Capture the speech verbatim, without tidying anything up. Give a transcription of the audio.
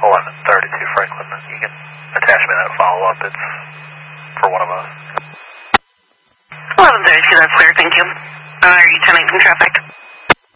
eleven thirty-two Franklin. You can attach me that follow-up. It's for one of us. eleven thirty-two, that's clear, thank you. Uh, are you ten eighteen traffic?